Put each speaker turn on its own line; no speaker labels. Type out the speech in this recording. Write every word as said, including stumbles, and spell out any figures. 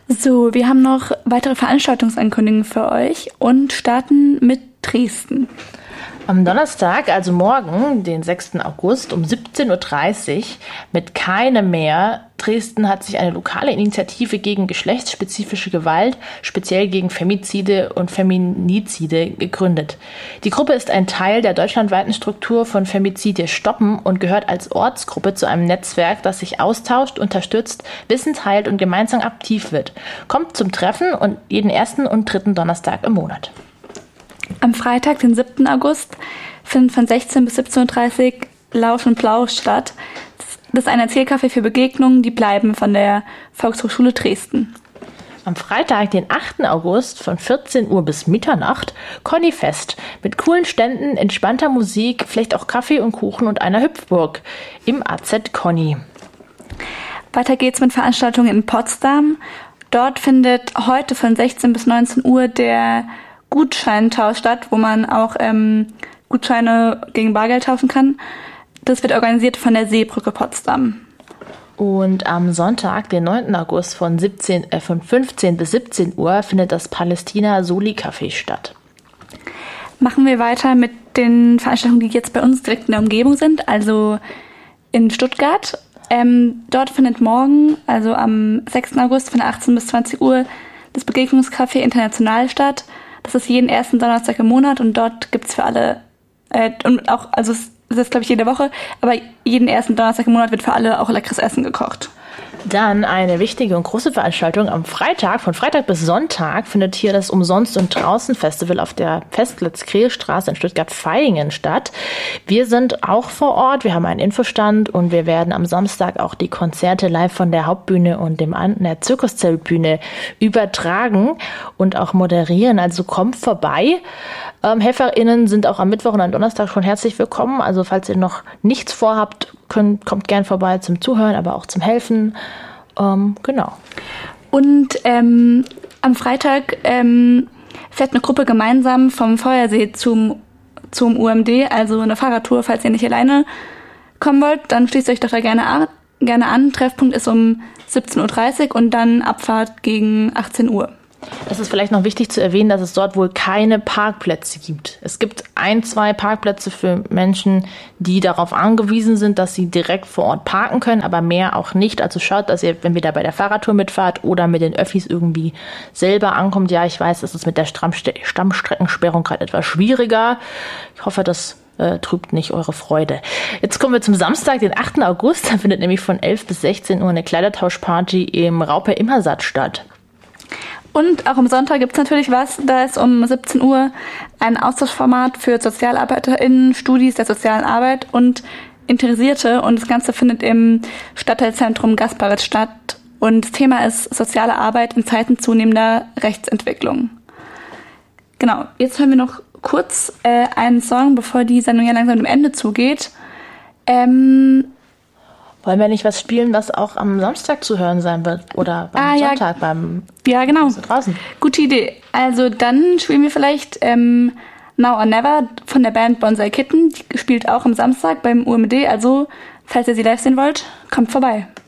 So, wir haben noch weitere Veranstaltungsankündigungen für euch und starten mit Dresden.
Am Donnerstag, also morgen, den sechsten August um siebzehn Uhr dreißig mit Keinem mehr. Dresden hat sich eine lokale Initiative gegen geschlechtsspezifische Gewalt, speziell gegen Femizide und Feminizide, gegründet. Die Gruppe ist ein Teil der deutschlandweiten Struktur von Femizide stoppen und gehört als Ortsgruppe zu einem Netzwerk, das sich austauscht, unterstützt, Wissen teilt und gemeinsam aktiv wird. Kommt zum Treffen und jeden ersten und dritten Donnerstag im Monat.
Am Freitag, den siebten August, findet von sechzehn bis siebzehn Uhr dreißig Lausch und Plausch statt. Das ist ein Erzählcafé für Begegnungen, die bleiben von der Volkshochschule Dresden.
Am Freitag, den achten August, von vierzehn Uhr bis Mitternacht, Conny-Fest mit coolen Ständen, entspannter Musik, vielleicht auch Kaffee und Kuchen und einer Hüpfburg im A Z Conny.
Weiter geht's mit Veranstaltungen in Potsdam. Dort findet heute von sechzehn bis neunzehn Uhr der Gutscheintausch statt, wo man auch ähm, Gutscheine gegen Bargeld tauschen kann. Das wird organisiert von der Seebrücke Potsdam.
Und am Sonntag, den neunten August von, siebzehn, äh, von fünfzehn bis siebzehn Uhr findet das Palästina-Soli-Café statt.
Machen wir weiter mit den Veranstaltungen, die jetzt bei uns direkt in der Umgebung sind, also in Stuttgart. Ähm, dort findet morgen, also am sechsten August von achtzehn bis zwanzig Uhr, das Begegnungscafé International statt. Das ist jeden ersten Donnerstag im Monat und dort gibt's für alle, äh, und auch, also es ist glaube ich jede Woche, aber jeden ersten Donnerstag im Monat wird für alle auch leckeres Essen gekocht.
Dann eine wichtige und große Veranstaltung am Freitag. Von Freitag bis Sonntag findet hier das Umsonst- und Draußen-Festival auf der Festplatz-Krehlstraße in Stuttgart-Vaihingen statt. Wir sind auch vor Ort, wir haben einen Infostand und wir werden am Samstag auch die Konzerte live von der Hauptbühne und dem an der Zirkuszeltbühne übertragen und auch moderieren. Also kommt vorbei. Ähm, HelferInnen sind auch am Mittwoch und am Donnerstag schon herzlich willkommen. Also falls ihr noch nichts vorhabt, könnt, kommt gern vorbei zum Zuhören, aber auch zum Helfen. Ähm, genau.
Und ähm, am Freitag ähm, fährt eine Gruppe gemeinsam vom Feuersee zum, zum U M D, also eine Fahrradtour, falls ihr nicht alleine kommen wollt, dann schließt euch doch da gerne an. Gerne an. Treffpunkt ist um siebzehn Uhr dreißig und dann Abfahrt gegen achtzehn Uhr.
Es ist vielleicht noch wichtig zu erwähnen, dass es dort wohl keine Parkplätze gibt. Es gibt ein, zwei Parkplätze für Menschen, die darauf angewiesen sind, dass sie direkt vor Ort parken können, aber mehr auch nicht. Also schaut, dass ihr, wenn ihr da bei der Fahrradtour mitfahrt oder mit den Öffis irgendwie selber ankommt. Ja, ich weiß, es ist mit der Stammste- Stammstreckensperrung gerade etwas schwieriger. Ich hoffe, das äh, trübt nicht eure Freude. Jetzt kommen wir zum Samstag, den achten August. Da findet nämlich von elf bis sechzehn Uhr eine Kleidertauschparty im Raupe Immersat statt.
Und auch am Sonntag gibt's natürlich was. Da ist um siebzehn Uhr ein Austauschformat für SozialarbeiterInnen, Studis der sozialen Arbeit und Interessierte. Und das Ganze findet im Stadtteilzentrum Gasparitz statt. Und das Thema ist soziale Arbeit in Zeiten zunehmender Rechtsentwicklung. Genau, jetzt hören wir noch kurz äh, einen Song, bevor die Sendung ja langsam dem Ende zugeht. Ähm...
Wollen wir nicht was spielen, was auch am Samstag zu hören sein wird? Oder beim
ah,
Sonntag,
ja.
beim
Ja, genau.
draußen?
Gute Idee. Also dann spielen wir vielleicht ähm, Now or Never von der Band Bonsai Kitten. Die spielt auch am Samstag beim U M D. Also, falls ihr sie live sehen wollt, kommt vorbei.